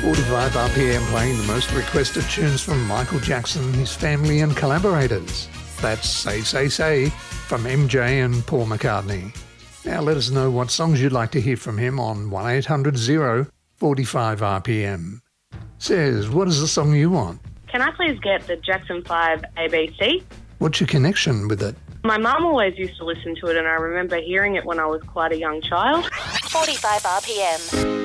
45 RPM playing the most requested tunes from Michael Jackson, his family and collaborators. That's Say Say Say from MJ and Paul McCartney. Now let us know what songs you'd like to hear from him on 1-800-0 45 RPM. Says, what is the song you want? Can I please get the Jackson 5 ABC? What's your connection with it? My mum always used to listen to it, and I remember hearing it when I was quite a young child. 45 RPM.